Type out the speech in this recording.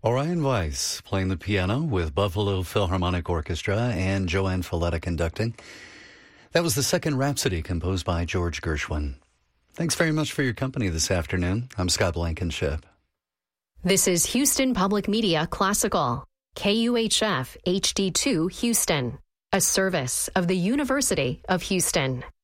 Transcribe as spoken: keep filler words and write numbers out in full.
Orion Weiss playing the piano with Buffalo Philharmonic Orchestra and Joanne Falletta conducting. That was the second Rhapsody composed by George Gershwin. Thanks very much for your company this afternoon. I'm Scott Blankenship. This is Houston Public Media Classical, K U H F H D two Houston, a service of the University of Houston.